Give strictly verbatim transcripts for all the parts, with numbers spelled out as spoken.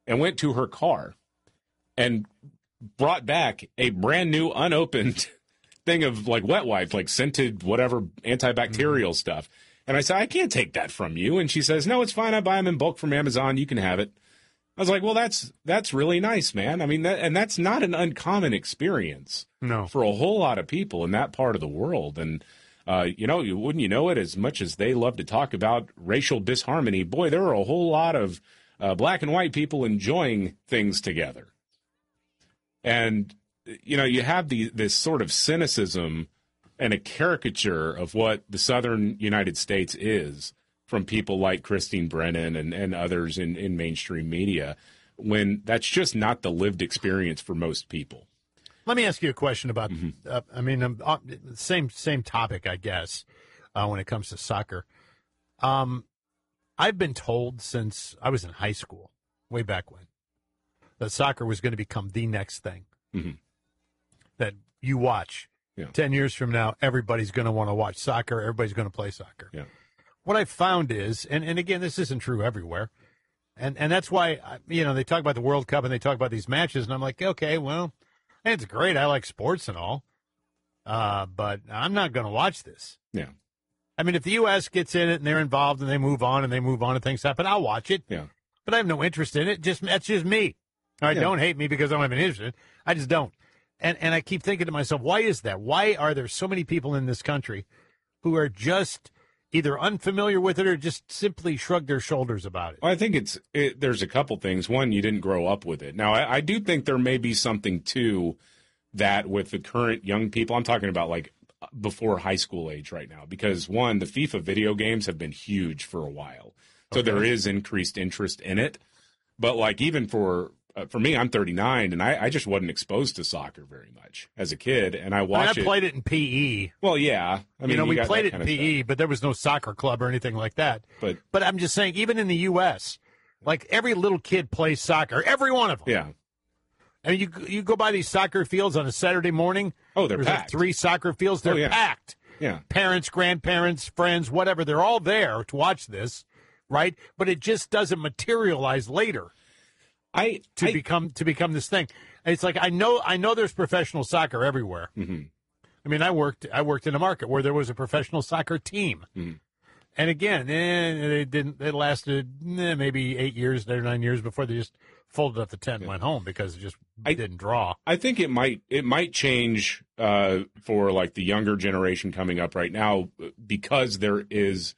and went to her car and brought back a brand new unopened thing of like wet wipes, like scented whatever antibacterial mm-hmm. stuff. And I said, I can't take that from you. And she says, no, it's fine. I buy them in bulk from Amazon. You can have it. I was like, well, that's that's really nice, man. I mean, that, and that's not an uncommon experience no. for a whole lot of people in that part of the world. And Uh, you know, you, wouldn't you know it, as much as they love to talk about racial disharmony, boy, there are a whole lot of uh, black and white people enjoying things together. And, you know, you have the, this sort of cynicism and a caricature of what the southern United States is from people like Christine Brennan and, and others in, in mainstream media, when that's just not the lived experience for most people. Let me ask you a question about, mm-hmm. uh, I mean, um, uh, same same topic, I guess, uh, when it comes to soccer. Um, I've been told since I was in high school, way back when, that soccer was going to become the next thing. Mm-hmm. That you watch. Yeah. Ten years from now, everybody's going to want to watch soccer. Everybody's going to play soccer. Yeah. What I found is, and, and again, this isn't true everywhere, and, and that's why, you know, they talk about the World Cup and they talk about these matches, and I'm like, okay, well, it's great. I like sports and all, uh, but I'm not going to watch this. Yeah. I mean, if the U S gets in it and they're involved and they move on and they move on and things happen, I'll watch it. Yeah. But I have no interest in it. Just that's just me. All right, yeah. Don't hate me because I don't have an interest. I just don't. And and I keep thinking to myself, why is that? Why are there so many people in this country who are just either unfamiliar with it or just simply shrug their shoulders about it? Well, I think it's it, there's a couple things. One, you didn't grow up with it. Now, I, I do think there may be something to that with the current young people. I'm talking about like before high school age right now, because one, the FIFA video games have been huge for a while, so okay. there is increased interest in it. But like even for uh, for me, I'm thirty-nine, and I, I just wasn't exposed to soccer very much as a kid, and I watched. I, mean, I played it. it in P E. Well, yeah, I mean, you know, you we played it in P E, but there was no soccer club or anything like that. But but I'm just saying, even in the U S, like every little kid plays soccer, every one of them. Yeah. I mean, you you go by these soccer fields on a Saturday morning. Oh, they're there's packed. Like three soccer fields. They're oh, yeah. packed. Yeah. Parents, grandparents, friends, whatever. They're all there to watch this, right? But it just doesn't materialize later. I to I, become to become this thing. It's like I know I know there's professional soccer everywhere. Mm-hmm. I mean, I worked I worked in a market where there was a professional soccer team. Mm-hmm. And again, eh, they didn't. It lasted eh, maybe eight years, eight or nine years before they just folded up the tent and yeah. went home because it just I, didn't draw. I think it might it might change uh, for like the younger generation coming up right now, because there is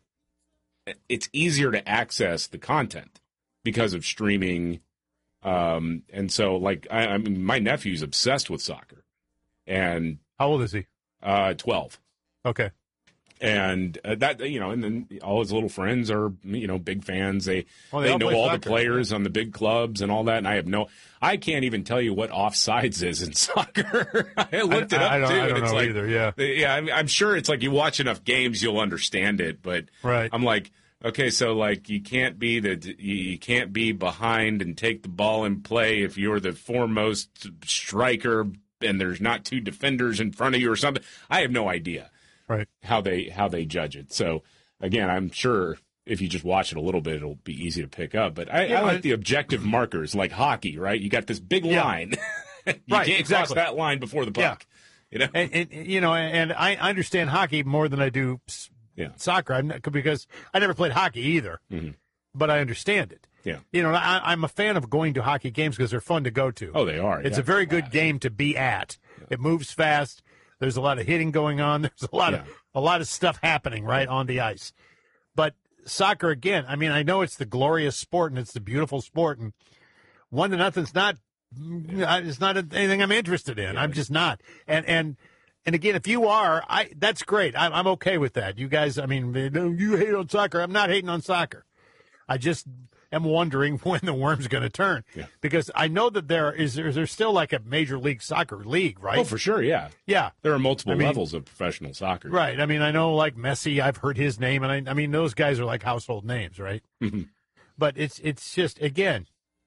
it's easier to access the content because of streaming, um, and so like I, I mean, my nephew's obsessed with soccer, and how old is he? Uh, twelve. Okay. And uh, that, you know, and then all his little friends are, you know, big fans. They well, they, they all know all soccer, the players yeah. on the big clubs and all that. And I have no, I can't even tell you what offsides is in soccer. I looked I, it up I don't, too. I don't and it's know like, either. Yeah, yeah. I mean, I'm sure it's like you watch enough games, you'll understand it. But right. I'm like, okay, so like you can't be the you can't be behind and take the ball and play if you're the foremost striker and there's not two defenders in front of you or something. I have no idea. Right. How they how they judge it. So again, I'm sure if you just watch it a little bit, it'll be easy to pick up. But I, yeah, I like but, the objective markers, like hockey, right? You got this big yeah. line. you right, can't exactly. cross that line before the puck. Yeah. You know, and, and you know, and I understand hockey more than I do yeah. soccer. I'm not, because I never played hockey either, mm-hmm. but I understand it. Yeah. You know, I, I'm a fan of going to hockey games because they're fun to go to. Oh, they are. It's yeah, a very it's good game to be at. Yeah. It moves fast. There's a lot of hitting going on. There's a lot yeah. of a lot of stuff happening right on the ice. But soccer, again, I mean, I know it's the glorious sport and it's the beautiful sport, and one to nothing's not yeah. it's not anything I'm interested in. Yeah. I'm just not. And and and again, if you are, I that's great. I'm, I'm okay with that. You guys, I mean, you hate on soccer. I'm not hating on soccer. I just am wondering when the worm's going to turn, yeah. because I know that there is there's, there's still like a Major League Soccer league, right? Oh, for sure, yeah, yeah. There are multiple I mean, levels of professional soccer, right? I mean, I know like Messi, I've heard his name, and I, I mean those guys are like household names, right? Mm-hmm. But it's it's just again,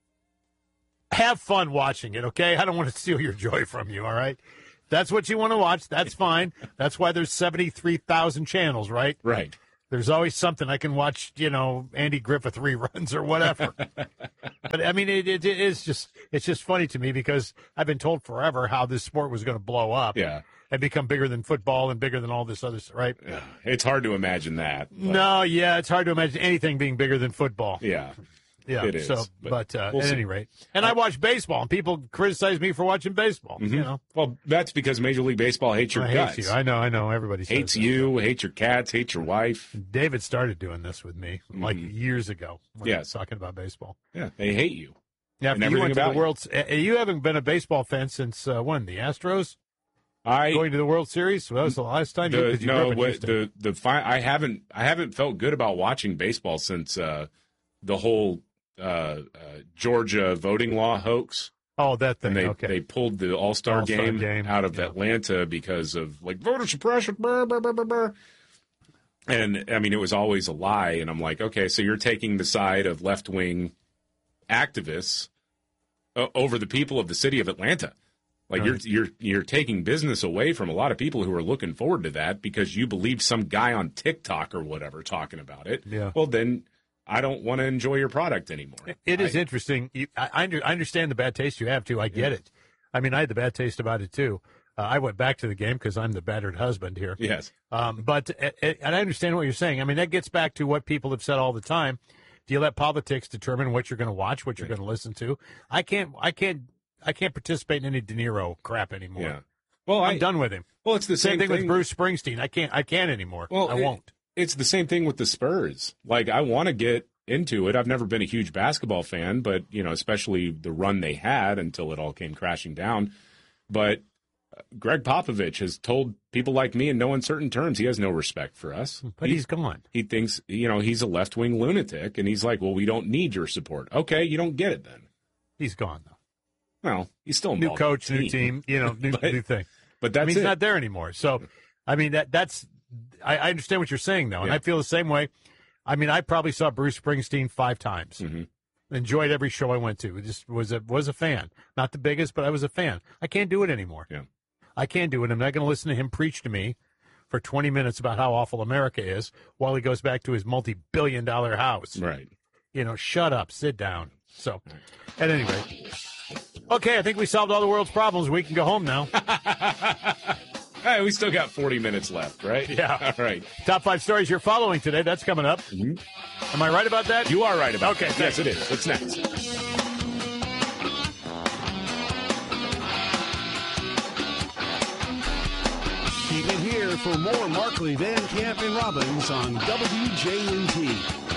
have fun watching it, okay? I don't want to steal your joy from you, all right? That's what you want to watch. That's fine. That's why there's seventy-three thousand channels, right? Right. There's always something. I can watch, you know, Andy Griffith reruns or whatever. But I mean, it, it, it is just, it's just funny to me because I've been told forever how this sport was going to blow up. Yeah. And become bigger than football and bigger than all this other stuff, right? Yeah. It's hard to imagine that. But. No, yeah, it's hard to imagine anything being bigger than football. Yeah. Yeah, it is. So, but, but uh, we'll at see. any rate, and I watch baseball, and people criticize me for watching baseball. Mm-hmm. You know, well, that's because Major League Baseball hates your I guts. hate you. I know, I know. Everybody says hates that. you, hates your cats, hates your wife. David started doing this with me like Mhm. years ago. When Yes. I was talking about baseball. Yeah, they hate you. Yeah, And you everything went to about the you. World's. uh, You haven't been a baseball fan since uh, when? The Astros I going to the World Series. Well, that was the last time. you, the, 'cause you grew no up in what, Houston. the the fi- I haven't I haven't felt good about watching baseball since uh, the whole uh, uh, Georgia voting law hoax. Oh, that thing. And they, okay. they pulled the All Star All-Star game, game, out of yeah. Atlanta because of like voter suppression. Brr, brr, brr, brr, brr. And I mean, it was always a lie. And I'm like, okay, so you're taking the side of left wing activists uh, over the people of the city of Atlanta. Like Right. you're you're you're taking business away from a lot of people who are looking forward to that because you believe some guy on TikTok or whatever talking about it. Yeah. Well, then I don't want to enjoy your product anymore. It is I- interesting. You, I, I under- I understand the bad taste you have too. I get Yeah. it. I mean, I had the bad taste about it too. Uh, I went back to the game because I'm the battered husband here. Yes. Um, but uh, uh, and I understand what you're saying. I mean, that gets back to what people have said all the time. Do you let politics determine what you're going to watch, what you're going to listen to? I can't. I can't. I can't participate in any De Niro crap anymore. Yeah. Well, I'm I, done with him. Well, it's the Same, same, thing, with Bruce Springsteen. I can't. I can't anymore. Well, I it- won't. It's the same thing with the Spurs. Like, I want to get into it. I've never been a huge basketball fan, but, you know, especially the run they had until it all came crashing down. But uh, Greg Popovich has told people like me in no uncertain terms he has no respect for us. But he, he's gone. he thinks, you know, he's a left-wing lunatic, and he's like, well, we don't need your support. Okay, you don't get it then. He's gone though. Well, he's still New involved coach, in the new team. You know, new, But- new thing. But I that's mean, he's it. not there anymore. So, I mean, that that's. I, I understand what you're saying though, and Yeah. I feel the same way. I mean, I probably saw Bruce Springsteen five times. Mhm. Enjoyed every show I went to. It just was a was a fan. Not the biggest, but I was a fan. I can't do it anymore. Yeah. I can't do it. I'm not going to listen to him preach to me for twenty minutes about how awful America is while he goes back to his multi-billion dollar house. Right. You know, shut up, sit down. So, at any rate. Okay, I think we solved all the world's problems. We can go home now. Hey, we still got forty minutes left, right? Yeah. All right. Top five stories you're following today. That's coming up. Mhm. Am I right about that? You are right about Okay, that. thanks. Yes, it is. What's next? Keep it here for more Markley, Van Camp, and Robbins on W J N T.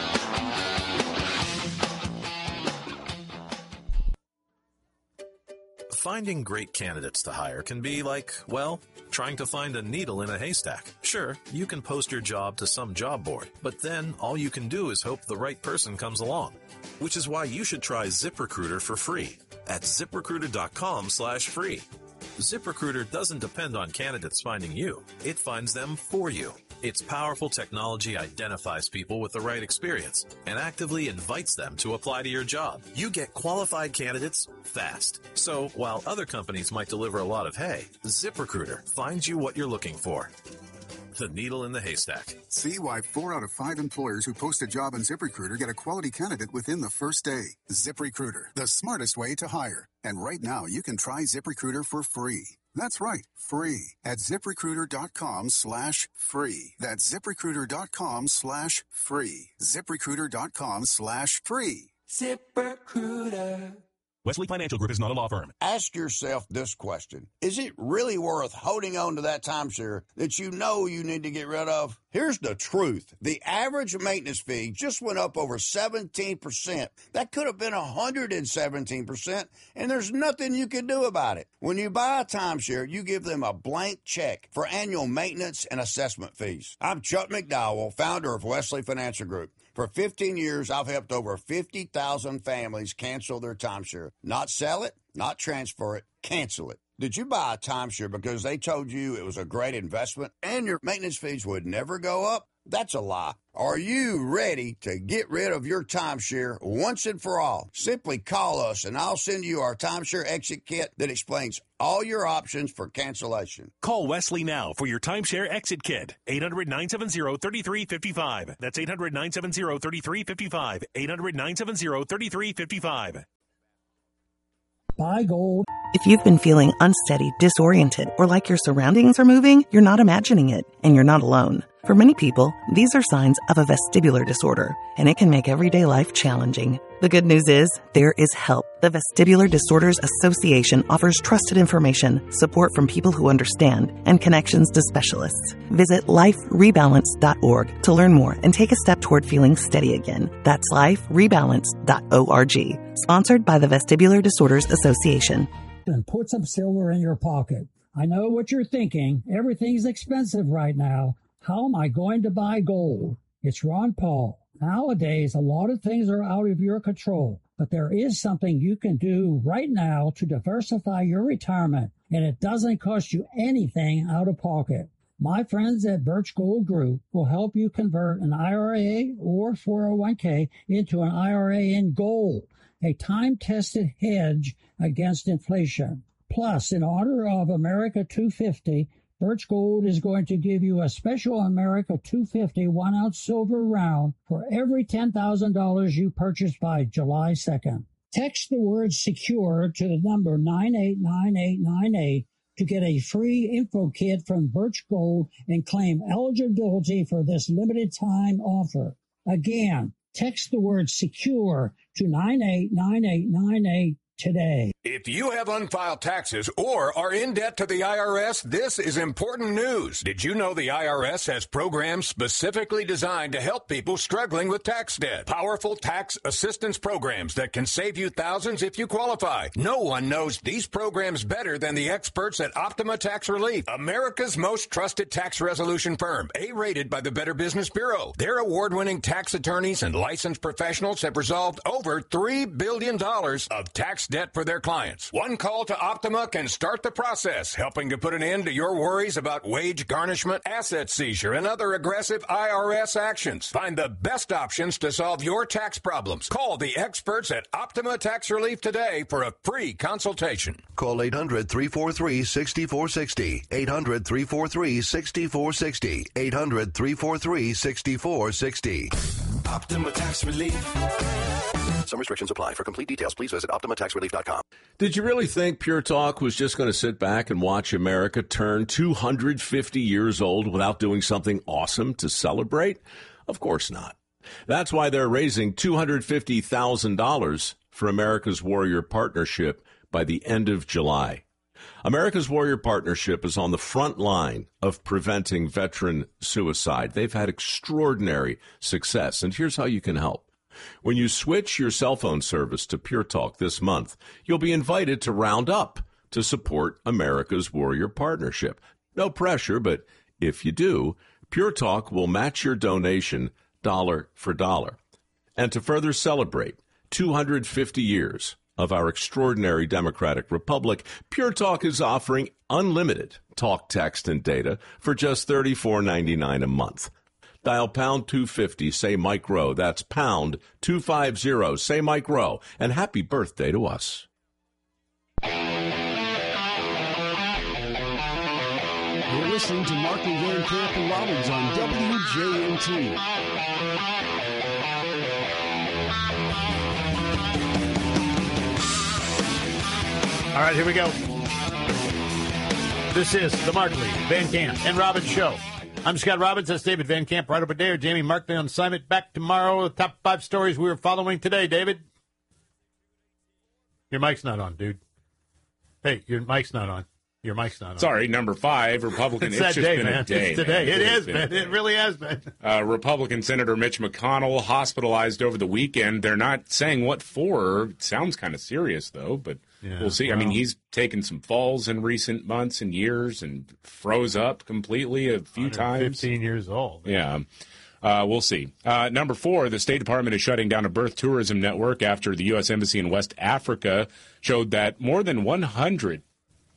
Finding great candidates to hire can be like, well, trying to find a needle in a haystack. Sure, you can post your job to some job board, but then all you can do is hope the right person comes along. Which is why you should try ZipRecruiter for free at ZipRecruiter.com slash free. ZipRecruiter doesn't depend on candidates finding you. It finds them for you. Its powerful technology identifies people with the right experience and actively invites them to apply to your job. You get qualified candidates fast. So while other companies might deliver a lot of hay, ZipRecruiter finds you what you're looking for. The needle in the haystack. See why four out of five employers who post a job on ZipRecruiter get a quality candidate within the first day. ZipRecruiter, the smartest way to hire. And right now, you can try ZipRecruiter for free. That's right, free at ZipRecruiter.com slash free. That's ZipRecruiter.com slash free. ZipRecruiter.com slash free. ZipRecruiter. Wesley Financial Group is not a law firm. Ask yourself this question. Is it really worth holding on to that timeshare that you know you need to get rid of? Here's the truth. The average maintenance fee just went up over seventeen percent. That could have been one hundred seventeen percent, and there's nothing you can do about it. When you buy a timeshare, you give them a blank check for annual maintenance and assessment fees. I'm Chuck McDowell, founder of Wesley Financial Group. For fifteen years, I've helped over fifty thousand families cancel their timeshare. Not sell it, not transfer it, cancel it. Did you buy a timeshare because they told you it was a great investment and your maintenance fees would never go up? That's a lie. Are you ready to get rid of your timeshare once and for all? Simply call us and I'll send you our timeshare exit kit that explains all your options for cancellation. Call Wesley now for your timeshare exit kit. eight hundred, nine seven zero, three three five five. That's eight hundred, nine seven zero, three three five five. eight hundred, nine seven zero, three three five five. Buy gold. If you've been feeling unsteady, disoriented, or like your surroundings are moving, you're not imagining it, and you're not alone. For many people, these are signs of a vestibular disorder, and it can make everyday life challenging. The good news is, there is help. The Vestibular Disorders Association offers trusted information, support from people who understand, and connections to specialists. Visit life rebalance dot org to learn more and take a step toward feeling steady again. That's life rebalance dot org. Sponsored by the Vestibular Disorders Association. And put some silver in your pocket. I know what you're thinking. Everything's expensive right now. How am I going to buy gold? It's Ron Paul. Nowadays, a lot of things are out of your control, but there is something you can do right now to diversify your retirement, and it doesn't cost you anything out of pocket. My friends at Birch Gold Group will help you convert an I R A or four oh one k into an I R A in gold, a time-tested hedge against inflation. Plus, in honor of America two fifty, Birch Gold is going to give you a special America two fifty one-ounce silver round for every ten thousand dollars you purchase by July second. Text the word SECURE to the number nine eight nine eight nine eight to get a free info kit from Birch Gold and claim eligibility for this limited time offer. Again, text the word SECURE to nine eight nine eight nine eight today. If you have unfiled taxes or are in debt to the I R S, this is important news. Did you know the I R S has programs specifically designed to help people struggling with tax debt? Powerful tax assistance programs that can save you thousands if you qualify. No one knows these programs better than the experts at Optima Tax Relief, America's most trusted tax resolution firm, A-rated by the Better Business Bureau. Their award-winning tax attorneys and licensed professionals have resolved over three billion dollars of tax debt for their clients. One call to Optima can start the process, helping to put an end to your worries about wage garnishment, asset seizure, and other aggressive I R S actions. Find the best options to solve your tax problems. Call the experts at Optima Tax Relief today for a free consultation. Call eight hundred, three four three, six four six zero. eight hundred, three four three, six four six zero. eight hundred, three four three, six four six zero. Optima Tax Relief. Some restrictions apply. For complete details, please visit optima tax relief dot com. Did you really think Pure Talk was just going to sit back and watch America turn two hundred fifty years old without doing something awesome to celebrate? Of course not. That's why they're raising two hundred fifty thousand dollars for America's Warrior Partnership by the end of July. America's Warrior Partnership is on the front line of preventing veteran suicide. They've had extraordinary success, and here's how you can help. When you switch your cell phone service to Pure Talk this month, you'll be invited to round up to support America's Warrior Partnership. No pressure, but if you do, Pure Talk will match your donation dollar for dollar. And to further celebrate two hundred fifty years of our extraordinary democratic republic, Pure Talk is offering unlimited talk, text, and data for just thirty-four ninety-nine a month. Dial pound two fifty, say Mike Rowe. That's pound two fifty, say Mike Rowe. And happy birthday to us. You're listening to Markley, Van Camp, and Robbins on W J M T. All right, here we go. This is the Markley, Van Camp, and Robbins Show. I'm Scott Robbins. That's David Van Camp, right over there. Jamie Markley on assignment. Back tomorrow. The top five stories we were following today, David. Your mic's not on, dude. Hey, your mic's not on. Your mic's not on. Sorry, number five, Republican. It's, it's that just day, been man. a day. It's today. Man. It, it is, been, man. It really has been. Uh, Republican Senator Mitch McConnell hospitalized over the weekend. They're not saying what for. It sounds kind of serious, though, but yeah, we'll see. Well, I mean, he's taken some falls in recent months and years and froze up completely a few times. fifteen years old. Yeah. Uh, we'll see. Uh, number four, the State Department is shutting down a birth tourism network after the U S Embassy in West Africa showed that more than one hundred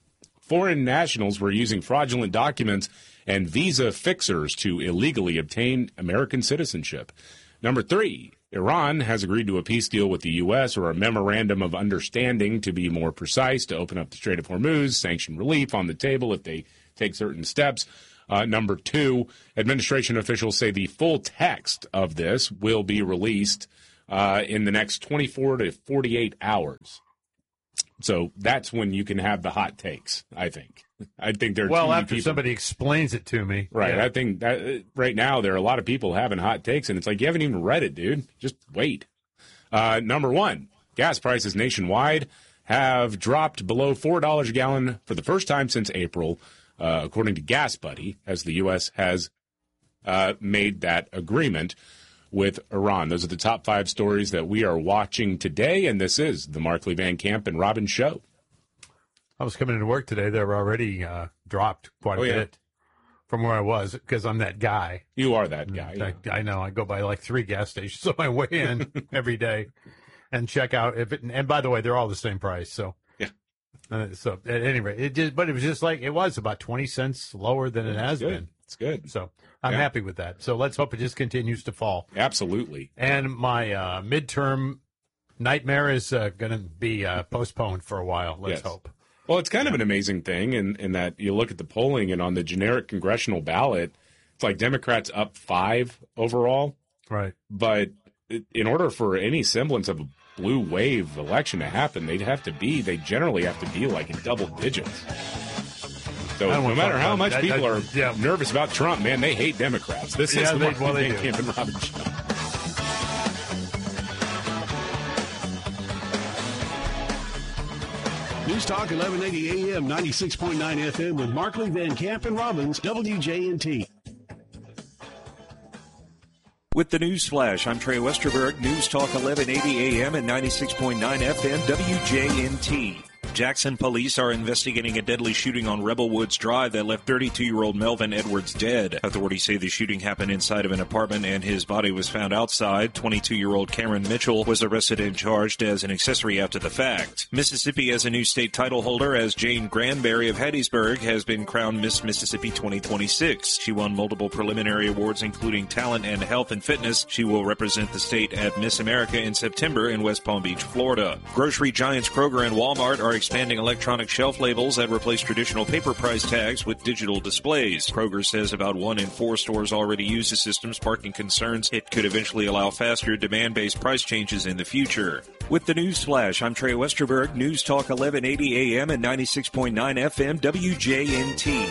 foreign nationals were using fraudulent documents and visa fixers to illegally obtain American citizenship. Number three, Iran has agreed to a peace deal with the U S, or a memorandum of understanding to be more precise, to open up the Strait of Hormuz, sanction relief on the table if they take certain steps. Uh, number two, administration officials say the full text of this will be released uh, in the next twenty-four to forty-eight hours. So that's when you can have the hot takes, I think. I think there are well too many after people. Somebody explains it to me. Right. Yeah. I think that right now there are a lot of people having hot takes, and it's like, you haven't even read it, dude. Just wait. Uh, number one, gas prices nationwide have dropped below four dollars a gallon for the first time since April, uh, according to Gas Buddy, as the U S has uh, made that agreement with Iran. Those are the top five stories that we are watching today, and this is the Markley Van Camp and Robbins Show. I was coming into work today. They were already uh, dropped quite a Oh, yeah. bit from where I was, because I'm that guy. You are that guy. I, I know. I go by like three gas stations on my way in every day and check out if it. And by the way, they're all the same price. So yeah. Uh, so at any rate, it just, but it was just like it was about twenty cents lower than it That's has good. been. It's good. So I'm Yeah. happy with that. So let's hope it just continues to fall. Absolutely. And my uh, midterm nightmare is uh, going to be uh, postponed for a while. Let's Yes. hope. Well, it's kind of an amazing thing in, in that you look at the polling, and on the generic congressional ballot, it's like Democrats up five overall. Right. But it- in order for any semblance of a blue wave election to happen, they'd have to be, they generally have to be like in double digits. So I don't no wanna matter talk how about much that. people I- are yeah. nervous about Trump, man, they hate Democrats. This Yeah, is the they- Markley well, they Van do. Camp and Robbins Show. News Talk eleven eighty A M, ninety-six point nine F M with Markley, Van Camp, and Robbins, W J N T. With the News Flash, I'm Trey Westerberg. News Talk eleven eighty A M and ninety-six point nine F M, W J N T. Jackson police are investigating a deadly shooting on Rebel Woods Drive that left thirty-two-year-old Melvin Edwards dead. Authorities say the shooting happened inside of an apartment and his body was found outside. twenty-two-year-old Cameron Mitchell was arrested and charged as an accessory after the fact. Mississippi has a new state title holder, as Jane Granberry of Hattiesburg has been crowned Miss Mississippi twenty twenty-six. She won multiple preliminary awards, including talent and health and fitness. She will represent the state at Miss America in September in West Palm Beach, Florida. Grocery giants Kroger and Walmart are expanding electronic shelf labels that replace traditional paper price tags with digital displays. Kroger says about one in four stores already use the system, sparking concerns it could eventually allow faster demand-based price changes in the future. With the News Flash, I'm Trey Westerberg. News Talk eleven eighty A M and ninety-six point nine F M, W J N T.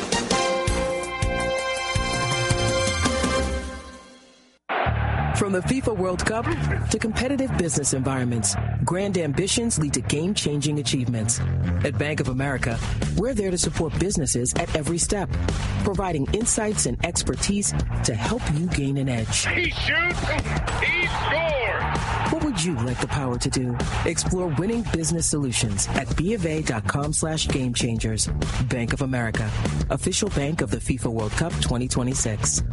From the FIFA World Cup to competitive business environments, grand ambitions lead to game-changing achievements. At Bank of America, we're there to support businesses at every step, providing insights and expertise to help you gain an edge. He shoots, he scores! What would you like the power to do? Explore winning business solutions at BofA.com slash game changers. Bank of America, official bank of the FIFA World Cup twenty twenty-six.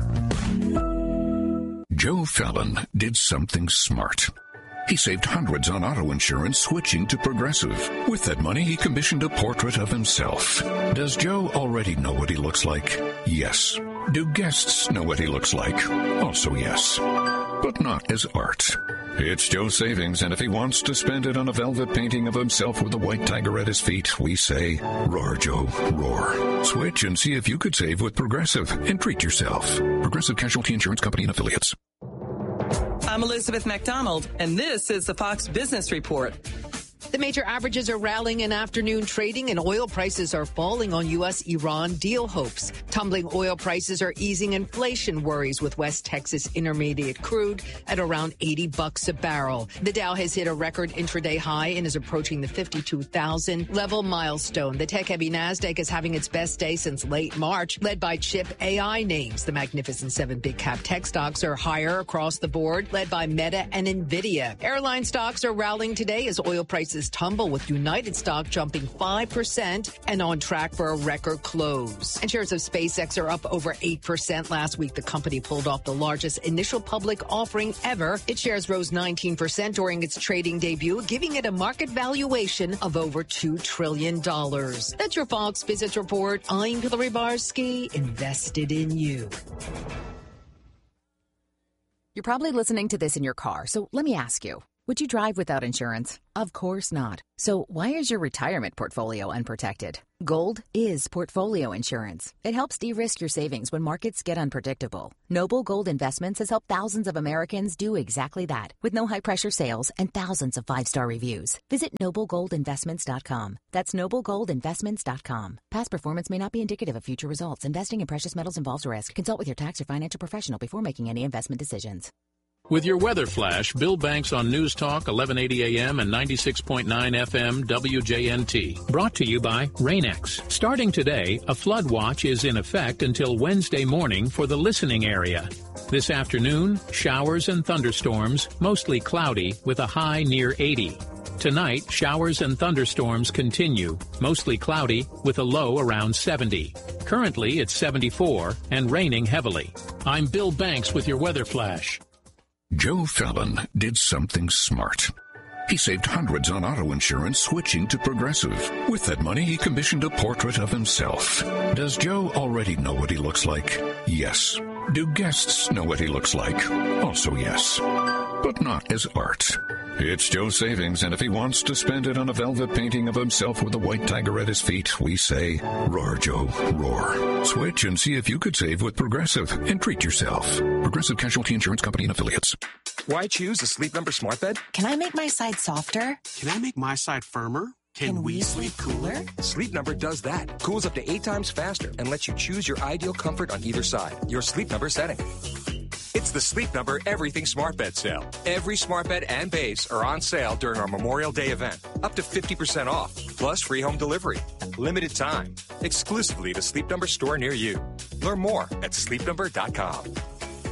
Joe Fallon did something smart. He saved hundreds on auto insurance switching to Progressive. With that money, he commissioned a portrait of himself. Does Joe already know what he looks like? Yes. Do guests know what he looks like? Also yes. But not as art. It's Joe's savings, and if he wants to spend it on a velvet painting of himself with a white tiger at his feet, we say, roar, Joe, roar. Switch and see if you could save with Progressive and treat yourself. Progressive Casualty Insurance Company and Affiliates. I'm Elizabeth McDonald, and this is the Fox Business Report. The major averages are rallying in afternoon trading, and oil prices are falling on U S Iran deal hopes. Tumbling oil prices are easing inflation worries, with West Texas Intermediate crude at around eighty bucks a barrel. The Dow has hit a record intraday high and is approaching the fifty-two thousand level milestone. The tech-heavy Nasdaq is having its best day since late March, led by chip A I names. The Magnificent Seven big-cap tech stocks are higher across the board, led by Meta and Nvidia. Airline stocks are rallying today as oil prices prices tumble with United stock jumping five percent and on track for a record close. And shares of SpaceX are up over eight percent. Last week, the company pulled off the largest initial public offering ever. Its shares rose nineteen percent during its trading debut, giving it a market valuation of over two trillion dollars. That's your Fox Business Report. I'm Hillary Barsky, invested in you. You're probably listening to this in your car, so let me ask you, would you drive without insurance? Of course not. So why is your retirement portfolio unprotected? Gold is portfolio insurance. It helps de-risk your savings when markets get unpredictable. Noble Gold Investments has helped thousands of Americans do exactly that, with no high-pressure sales and thousands of five-star reviews. Visit noble gold investments dot com. That's noble gold investments dot com. Past performance may not be indicative of future results. Investing in precious metals involves risk. Consult with your tax or financial professional before making any investment decisions. With your weather flash, Bill Banks on News Talk, eleven eighty A M and ninety-six point nine F M W J N T. Brought to you by Rain-X. Starting today, a flood watch is in effect until Wednesday morning for the listening area. This afternoon, showers and thunderstorms, mostly cloudy, with a high near eighty. Tonight, showers and thunderstorms continue, mostly cloudy, with a low around seventy. Currently, it's seventy-four and raining heavily. I'm Bill Banks with your weather flash. Joe Fallon did something smart. He saved hundreds on auto insurance switching to Progressive. With that money, he commissioned a portrait of himself. Does Joe already know what he looks like? Yes. Do guests know what he looks like? Also yes. But not as art. It's Joe's savings, and if he wants to spend it on a velvet painting of himself with a white tiger at his feet, we say, roar, Joe, roar. Switch and see if you could save with Progressive and treat yourself. Progressive Casualty Insurance Company and Affiliates. Why choose a Sleep Number smart bed? Can I make my side softer? Can I make my side firmer? Can, Can we, we sleep cooler? Sleep Number does that. Cools up to eight times faster and lets you choose your ideal comfort on either side. Your Sleep Number setting. It's the Sleep Number Everything Smart Bed sale. Every smart bed and base are on sale during our Memorial Day event. Up to fifty percent off, plus free home delivery. Limited time. Exclusively to Sleep Number store near you. Learn more at sleep number dot com.